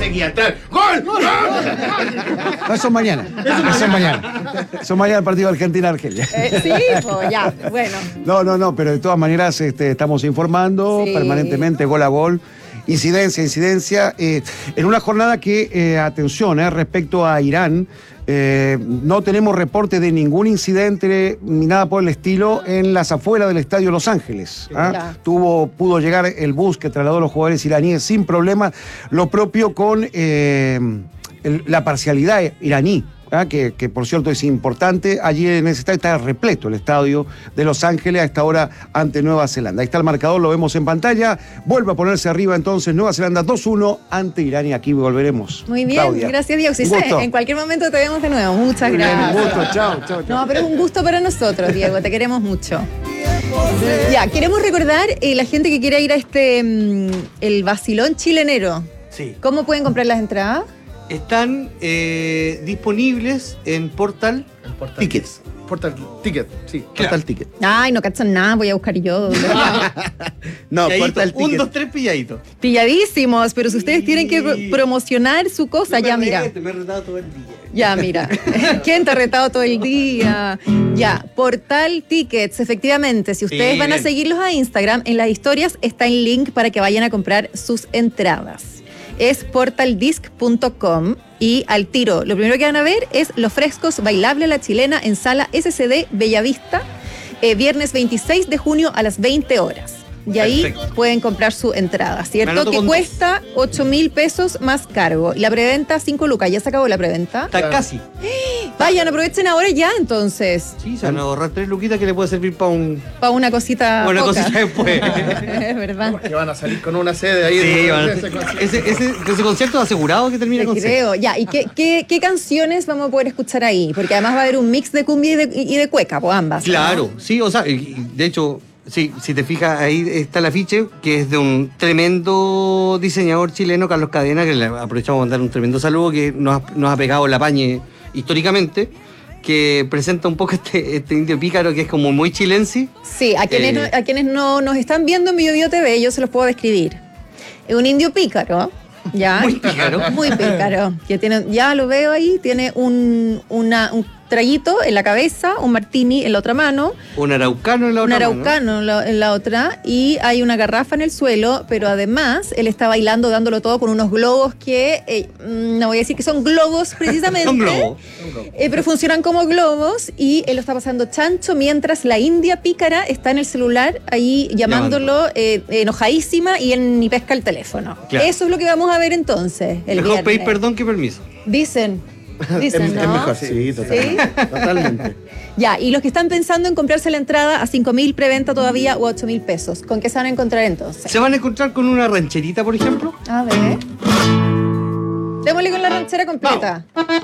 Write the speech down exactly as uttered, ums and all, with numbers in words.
seguía atrás. ¡Gol! ¡Gol! No, eso es mañana. Eso es mañana. Eso es mañana el partido Argentina-Argelia. Eh, sí, pues ya, bueno. No, no, no, pero de todas maneras este, estamos informando Sí. permanentemente, gol a gol. Incidencia, incidencia. Eh, en una jornada que, eh, atención, eh, respecto a Irán, eh, no tenemos reporte de ningún incidente ni nada por el estilo en las afueras del estadio Los Ángeles. ¿ah? Ya. Tuvo, pudo llegar el bus que trasladó a los jugadores iraníes sin problema. Lo propio con eh, el- la parcialidad iraní. ¿ah? Que, que por cierto es importante. Allí en ese estadio está repleto el estadio de Los Ángeles a esta hora ante Nueva Zelanda. Ahí está el marcador, lo vemos en pantalla. Vuelve a ponerse arriba entonces Nueva Zelanda dos uno ante Irán y aquí volveremos. Muy bien, Claudia. gracias Diego. Sí, Un sé, gusto. en cualquier momento te vemos de nuevo. Muchas Muy bien, gracias. un gusto, chao, chao, chao. No, pero es un gusto para nosotros, Diego. Te queremos mucho. Ya, queremos recordar eh, la gente que quiera ir a este mm, el Vacilón Chilenero. Sí. ¿Cómo pueden comprar las entradas? Están eh, disponibles en Portal, Portal Tickets. Portal Ticket, sí. Portal Ticket. Ay, no cachan nada, voy a buscar yo. No, Pilladito, Portal un, Ticket. dos, tres, pilladito. Pilladísimos, pero si ustedes tienen que pro- Sí. promocionar su cosa, ya mira. Me he retado todo el día. Ya, mira. ¿Quién te ha retado todo el día? Ya, Portal Tickets, efectivamente. Si ustedes Sí, van a bien. seguirlos a Instagram, en las historias está el link para que vayan a comprar sus entradas. Es portal disc punto com y al tiro, lo primero que van a ver es Los Frescos Bailable La Chilena en Sala S C D Bellavista, eh, viernes veintiséis de junio a las veinte horas. Y ahí Perfecto. pueden comprar su entrada, Me ¿cierto? anoto Que con cuesta ocho mil pesos más cargo. Y la preventa, cinco lucas. ¿Ya se acabó la preventa? Está casi. Vayan, aprovechen ahora ya entonces. Sí, se van a ahorrar tres luquitas que le puede servir para un, Para una cosita. una poca. cosita después. Es verdad. Que van a salir con una sede ahí. Sí, de- van a- de ese concierto. ese, ese, ese concierto asegurado que termina Te con seis. creo. Ya, ¿y qué, qué, qué canciones vamos a poder escuchar ahí? Porque además va a haber un mix de cumbia y de, y de cueca, pues ambas. ¿no? Claro, sí, o sea, y- y de hecho, sí, si te fijas, ahí está el afiche, que es de un tremendo diseñador chileno, Carlos Cadena, que le aprovechamos para mandar un tremendo saludo, que nos ha, nos ha pegado la pañe históricamente, que presenta un poco este, este indio pícaro que es como muy chilense. Sí, a quienes, Eh. no, a quienes no nos están viendo en Bio Bio T V, yo se los puedo describir. Es un indio pícaro, ¿ya? Muy pícaro. Muy pícaro. Que tiene, ya lo veo ahí, tiene un, una, un traguito en la cabeza, un martini en la otra mano, Un araucano en la un otra mano. araucano en la, en la otra, y hay una garrafa en el suelo, pero además él está bailando, dándolo todo con unos globos que, eh, mm, no voy a decir que son globos precisamente, Son globos. eh, pero funcionan como globos, y él lo está pasando chancho, mientras la india pícara está en el celular ahí llamándolo, eh, enojadísima, y él ni pesca el teléfono. Claro. Eso es lo que vamos a ver entonces el Mejor pedir viernes. perdón que permiso. Dicen, dicen, es, ¿no? es mejor, sí, totalmente. Totalmente. Ya, y los que están pensando en comprarse la entrada a cinco mil preventa todavía o a ocho mil pesos, ¿con qué se van a encontrar entonces? ¿Se van a encontrar con una rancherita, por ejemplo? A ver. Démosle con la ranchera completa.